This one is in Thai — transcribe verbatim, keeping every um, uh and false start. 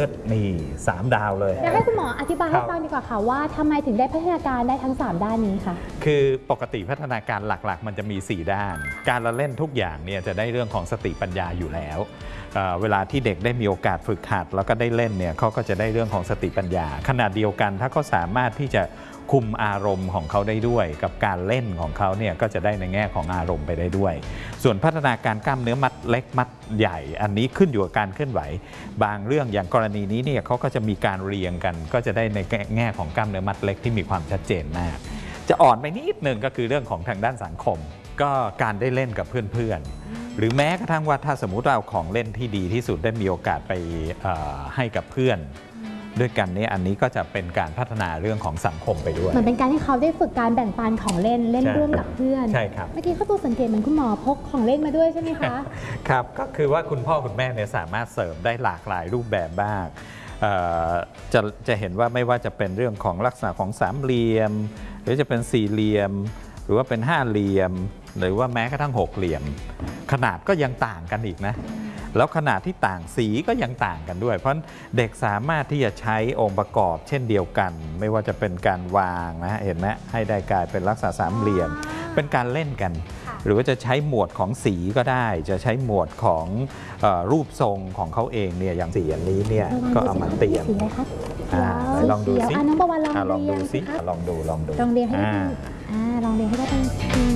ลิศนี่สามดาวเลยอยากให้คุณหมออธิบายให้ฟังดีกว่าค่ะว่าทำไมถึงได้พัฒนาการได้ทั้งสามด้านนี้ค่ะคือปกติพัฒนาการหลักๆมันจะมีสี่ด้านการละเล่นทุกอย่างเนี่ยจะได้เรื่องของสติปัญญาอยู่แล้วเ, เวลาที่เด็กได้มีโอกาสฝึกหัดแล้วก็ได้เล่นเนี่ยเขาก็จะได้เรื่องของสติปัญญาขณะเดียวกันถ้าเขาสามารถที่จะคุมอารมณ์ของเขาได้ด้วยกับการเล่นของเขาเนี่ยก็จะได้ในแง่ของอารมณ์ไปได้ด้วยส่วนพัฒนาการกล้ามเนื้อมัดเล็กมัดใหญ่อันนี้ขึ้นอยู่กับการเคลื่อนไหวบางเรื่องอย่างกรณีนี้เนี่ยเขาก็จะมีการเรียงกันก็จะได้ในแง่ของกล้ามเนื้อมัดเล็กที่มีความชัดเจนมากจะอ่อนไปนิดนึงก็คือเรื่องของทางด้านสังคมก็การได้เล่นกับเพื่อนๆหรือแม้กระทั่งว่าถ้าสมมุติเราเอาของเล่นที่ดีที่สุดได้มีโอกาสไปให้กับเพื่อนด้วยกันนี้อันนี้ก็จะเป็นการพัฒนาเรื่องของสังคมไปด้วยเหมือนเป็นการที่เขาได้ฝึกการแบ่งปันของเล่นเล่นร่วมกับเพื่อนใช่ครับเมื่อกี้เขาตัวสังเกตเหมือนคุณหมอพกของเล่นมาด้วยใช่ไหมคะครับก็คือว่าคุณพ่อคุณแม่เนี่ยสามารถเสริมได้หลากหลายรูปแบบบ้างจะจะเห็นว่าไม่ว่าจะเป็นเรื่องของลักษณะของสามเหลี่ยมหรือจะเป็นสี่เหลี่ยมหรือว่าเป็นห้าเหลี่ยมหรือว่าแม้กระทั่งหกเหลี่ยมขนาดก็ยังต่างกันอีกนะแล้วขนาดที่ต่างสีก็ยังต่างกันด้วยเพราะเด็กสามารถที่จะใช้องค์ประกอบเช่นเดียวกันไม่ว่าจะเป็นการวางนะเห็นไหมให้ได้กลายเป็นลักษณะสามเหลี่ยมเป็นการเล่นกันหรือว่าจะใช้หมวดของสีก็ได้จะใช้หมวดของเอ่อรูปทรงของเขาเองเนี่ยอย่างสีอันนี้เนี่ยก็เอามาเตรียมลองดูซิน้องประวันลองลองดูซิลองดูลองดูลองเรียนให้ได้ลองเรียนให้ได้